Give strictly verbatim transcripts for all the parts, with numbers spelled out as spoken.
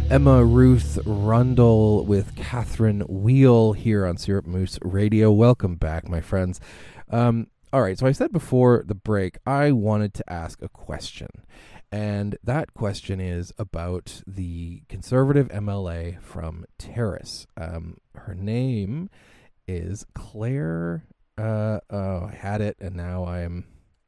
Emma Ruth Rundle with Catherine Wheel here on Syrup Moose Radio. Welcome back, my friends. Um, all right, so I said before the break I wanted to ask a question, and that question is about the Conservative M L A from Terrace. Um, her name is Claire. Uh, oh, I had it, and now I'm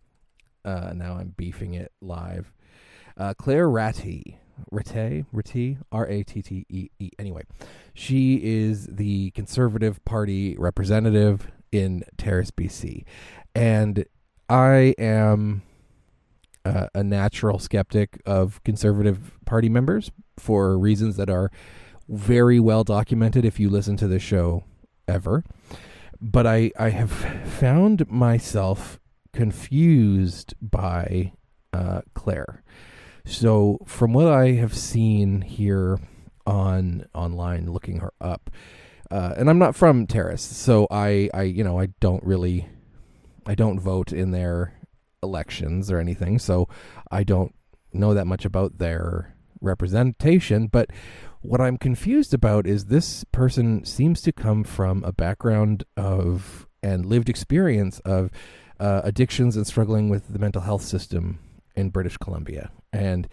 uh, now I'm beefing it live. Uh, Claire Ratty. Rattay, Rattay, R A T T E E. Anyway, she is the Conservative Party representative in Terrace, B C. And I am uh, a natural skeptic of Conservative Party members for reasons that are very well documented if you listen to the show ever. But I, I have found myself confused by uh, Claire. So from what I have seen here on online, looking her up, uh, and I'm not from Terrace, so I, I, you know, I don't really, I don't vote in their elections or anything, so I don't know that much about their representation. But what I'm confused about is this person seems to come from a background of and lived experience of uh, addictions and struggling with the mental health system in British Columbia. And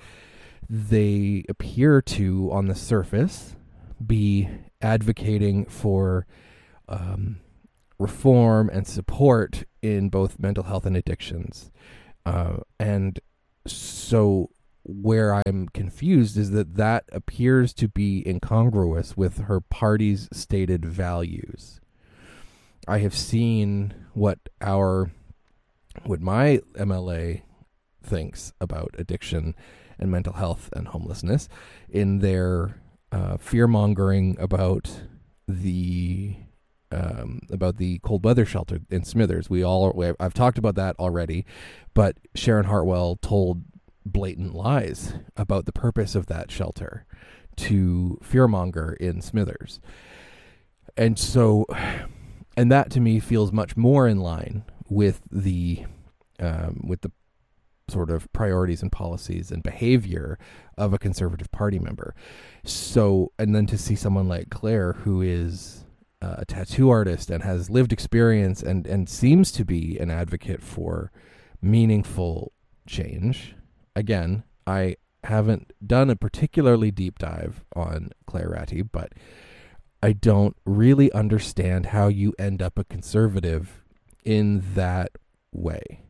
they appear to, on the surface, be advocating for um, reform and support in both mental health and addictions. Uh, and so where I'm confused is that that appears to be incongruous with her party's stated values. I have seen what our, what my M L A thinks about addiction and mental health and homelessness in their uh, fear-mongering about the um, about the cold weather shelter in Smithers. We all I've talked about that already, but Sharon Hartwell told blatant lies about the purpose of that shelter to fearmonger in Smithers. And so, and that to me feels much more in line with the um, with the sort of priorities and policies and behavior of a Conservative Party member. So, and then to see someone like Claire, who is uh, a tattoo artist and has lived experience and, and seems to be an advocate for meaningful change. Again, I haven't done a particularly deep dive on Claire Ratty, but I don't really understand how you end up a conservative in that way.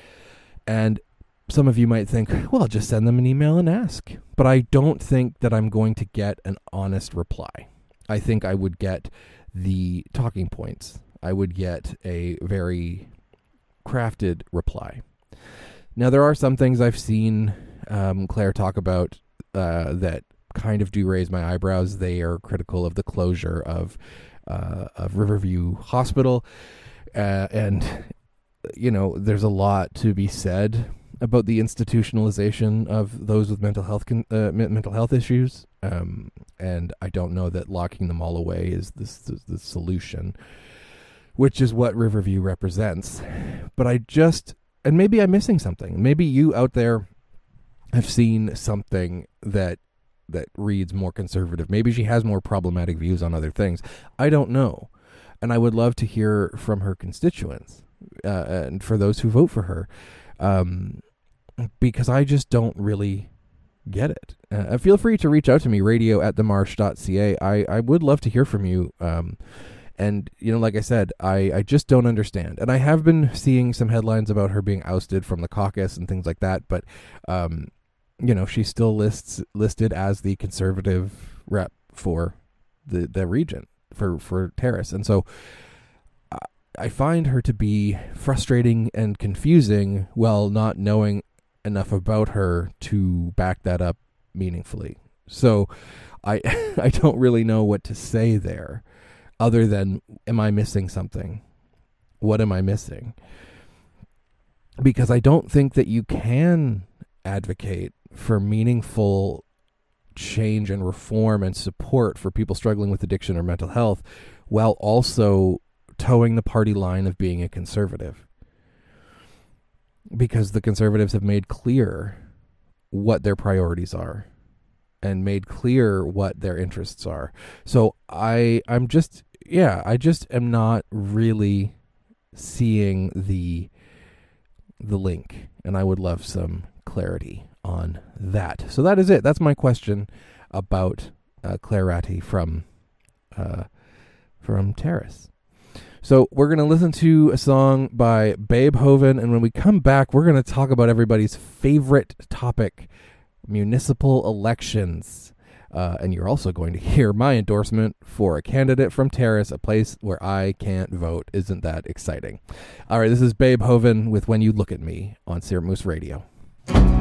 And some of you might think, well, just send them an email and ask. But I don't think that I'm going to get an honest reply. I think I would get the talking points. I would get a very crafted reply. Now, there are some things I've seen um, Claire talk about uh, that kind of do raise my eyebrows. They are critical of the closure of, uh, of Riverview Hospital. Uh, and, you know, there's a lot to be said about the institutionalization of those with mental health con- uh, mental health issues, um, and I don't know that locking them all away is this, this the solution, which is what Riverview represents. But I just, and maybe I'm missing something. Maybe you out there have seen something that that reads more conservative. Maybe she has more problematic views on other things. I don't know, and I would love to hear from her constituents uh, and for those who vote for her. Um, because I just don't really get it. Uh, feel free to reach out to me, radio at themarsh dot c a. I, I would love to hear from you. Um, and, you know, like I said, I, I just don't understand. And I have been seeing some headlines about her being ousted from the caucus and things like that. But, um, you know, she's still lists listed as the conservative rep for the, the region, for, for Terrace. And so I find her to be frustrating and confusing while not knowing enough about her to back that up meaningfully. So I I don't really know what to say there other than, am I missing something? What am I missing? Because I don't think that you can advocate for meaningful change and reform and support for people struggling with addiction or mental health while also towing the party line of being a conservative. Because the Conservatives have made clear what their priorities are. and made clear what their interests are. So I I'm just yeah, I just am not really seeing the the link, and I would love some clarity on that. So that is it. That's my question about uh, Claire Ratti from uh, from Terrace. So we're going to listen to a song by Babe Hoven, and when we come back, we're going to talk about everybody's favorite topic, municipal elections. Uh, and you're also going to hear my endorsement for a candidate from Terrace, a place where I can't vote. Isn't that exciting? All right, this is Babe Hoven with When You Look at Me on Syrup Moose Radio.